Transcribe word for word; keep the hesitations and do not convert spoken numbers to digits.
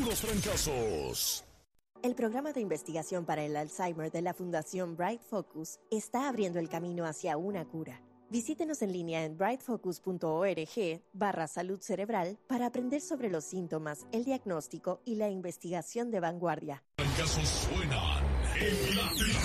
puros trancazos. El programa de investigación para el Alzheimer de la Fundación Bright Focus está abriendo el camino hacia una cura. Visítenos en línea en brightfocus.org barra salud cerebral para aprender sobre los síntomas, el diagnóstico y la investigación de vanguardia. Trancazos suenan en la